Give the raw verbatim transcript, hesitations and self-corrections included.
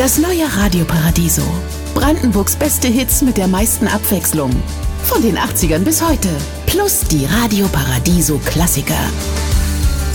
Das neue Radio Paradiso. Brandenburgs beste Hits mit der meisten Abwechslung. Von den achtzigern bis heute. Plus die Radio Paradiso Klassiker.